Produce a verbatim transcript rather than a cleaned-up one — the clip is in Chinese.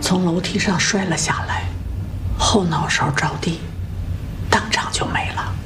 从楼梯上摔了下来，后脑勺着地，当场就没了。